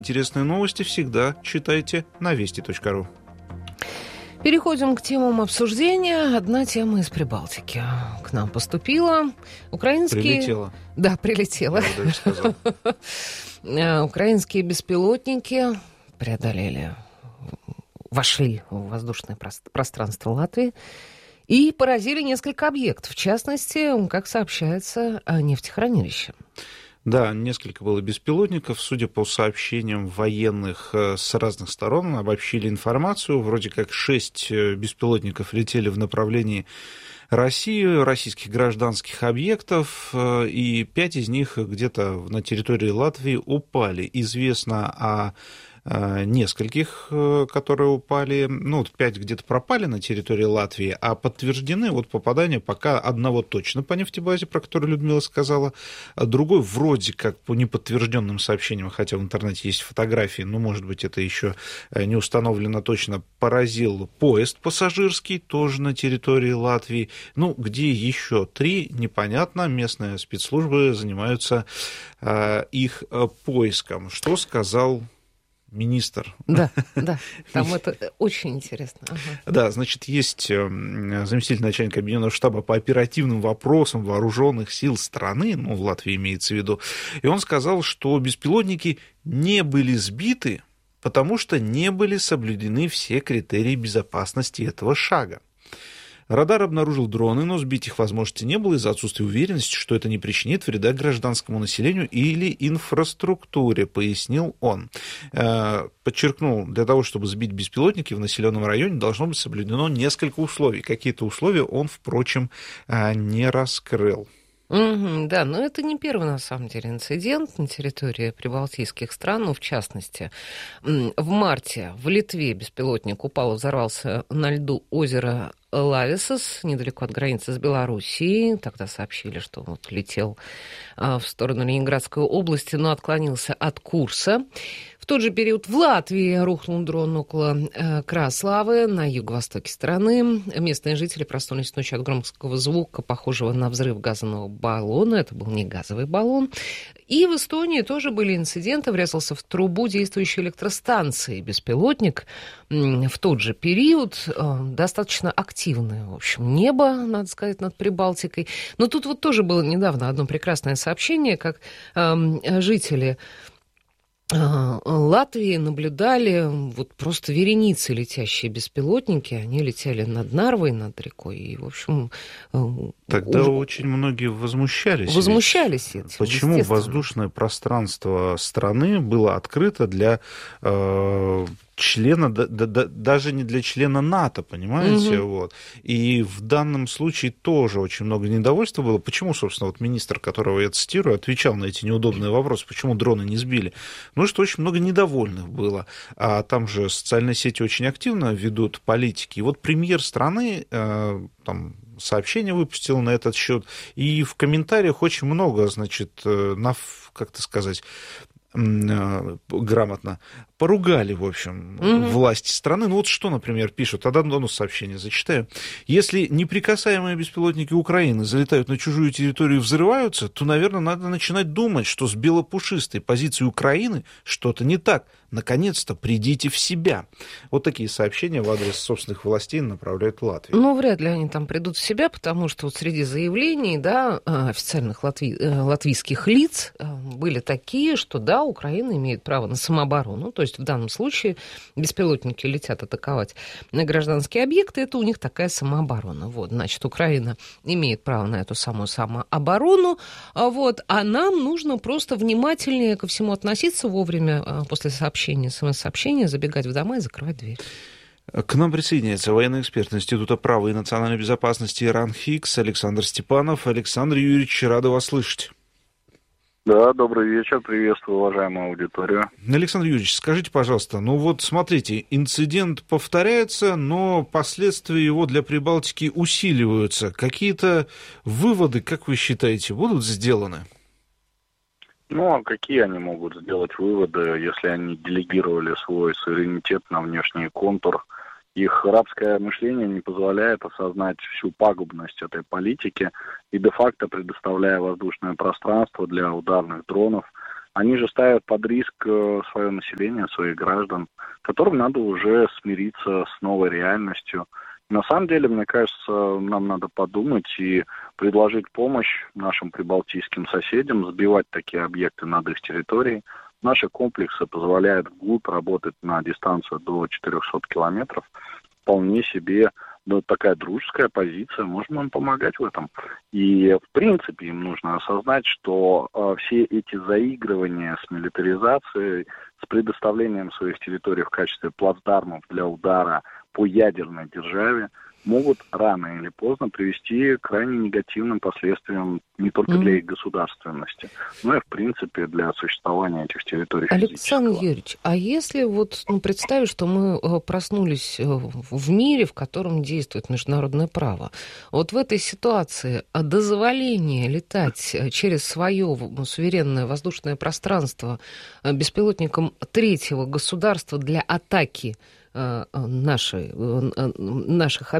Интересные новости всегда читайте на вести.ру. Переходим к темам обсуждения. Одна тема из Прибалтики к нам поступила. Прилетела. Да, прилетела. Я бы даже сказал. Украинские беспилотники вошли в воздушное пространство Латвии и поразили несколько объектов. В частности, как сообщается, нефтехранилище. Да, несколько было беспилотников. Судя по сообщениям военных с разных сторон, обобщили информацию. Вроде как 6 беспилотников летели в направлении России, российских гражданских объектов, и 5 из них где-то на территории Латвии упали. Известно о нескольких, которые упали, 5 где-то пропали на территории Латвии, а подтверждены попадания пока одного точно по нефтебазе, про которую Людмила сказала, а другой вроде как по неподтвержденным сообщениям, хотя в интернете есть фотографии, но, может быть, это еще не установлено точно, поразил поезд пассажирский, тоже на территории Латвии. Где еще 3, непонятно, местные спецслужбы занимаются их поиском. Что сказал министр? Да, там это очень интересно. Ага. Да, значит, есть заместитель начальника Объединенного штаба по оперативным вопросам вооруженных сил страны, в Латвии имеется в виду, и он сказал, что беспилотники не были сбиты, потому что не были соблюдены все критерии безопасности этого шага. Радар обнаружил дроны, но сбить их возможности не было из-за отсутствия уверенности, что это не причинит вреда гражданскому населению или инфраструктуре, пояснил он. Подчеркнул, для того, чтобы сбить беспилотники в населенном районе, должно быть соблюдено несколько условий. Какие-то условия он, впрочем, не раскрыл. Да, но это не первый, на самом деле, инцидент на территории прибалтийских стран, в частности. В марте в Литве беспилотник упал и взорвался на льду озера Лависос, недалеко от границы с Белоруссией. Тогда сообщили, что летел в сторону Ленинградской области, но отклонился от курса. В тот же период в Латвии рухнул дрон около Краславы на юго-востоке страны. Местные жители проснулись ночью от громкого звука, похожего на взрыв газового баллона. Это был не газовый баллон. И в Эстонии тоже были инциденты. Врезался в трубу действующей электростанции беспилотник. В тот же период достаточно активное, в общем, небо, надо сказать, над Прибалтикой. Но тут тоже было недавно одно прекрасное сообщение, как жители Латвии наблюдали просто вереницы летящие беспилотники. Они летели над Нарвой, над рекой. И, в общем... Тогда очень многие возмущались. Возмущались этим, почему воздушное пространство страны было открыто для члена, даже не для члена НАТО, понимаете? И в данном случае тоже очень много недовольства было. Почему, собственно, министр, которого я цитирую, отвечал на эти неудобные вопросы, почему дроны не сбили? Что очень много недовольных было. А там же социальные сети очень активно ведут политики. И премьер страны сообщение выпустил на этот счет, и в комментариях очень много, грамотно поругали, в общем, власти страны. Что, например, пишут? Одно сообщение зачитаю. Если неприкасаемые беспилотники Украины залетают на чужую территорию и взрываются, то, наверное, надо начинать думать, что с белопушистой позицией Украины что-то не так. Наконец-то придите в себя. Такие сообщения в адрес собственных властей направляют Латвию. Вряд ли они там придут в себя, потому что среди заявлений, официальных латвийских лиц были такие, что, Украина имеет право на самооборону. То есть в данном случае беспилотники летят атаковать на гражданские объекты, это у них такая самооборона. Значит, Украина имеет право на эту самую самооборону, а нам нужно просто внимательнее ко всему относиться вовремя после СМС-сообщения, забегать в дома и закрывать дверь. К нам присоединяется военный эксперт Института права и национальной безопасности РАН-ХИКС Александр Степанов. Александр Юрьевич, рады вас слышать. Да, добрый вечер, приветствую уважаемую аудиторию. Александр Юрьевич, скажите, пожалуйста, смотрите, инцидент повторяется, но последствия его для Прибалтики усиливаются. Какие-то выводы, как вы считаете, будут сделаны? А какие они могут сделать выводы, если они делегировали свой суверенитет на внешний контур? Их рабское мышление не позволяет осознать всю пагубность этой политики и де-факто предоставляя воздушное пространство для ударных дронов, Они же ставят под риск свое население, своих граждан, которым надо уже смириться с новой реальностью. На самом деле, мне кажется, нам надо подумать и предложить помощь нашим прибалтийским соседям сбивать такие объекты над их территорией. Наши комплексы позволяют вглубь работать на дистанцию до 400 километров. Вполне себе такая дружеская позиция, можем им помогать в этом. И, в принципе, им нужно осознать, что все эти заигрывания с милитаризацией, с предоставлением своих территорий в качестве плацдармов для удара по ядерной державе могут рано или поздно привести к крайне негативным последствиям не только для их государственности, но и, в принципе, для существования этих территорий физического. Александр Юрьевич, а если представить, что мы проснулись в мире, в котором действует международное право, вот в этой ситуации дозволение летать через свое суверенное воздушное пространство беспилотникам третьего государства для атаки наших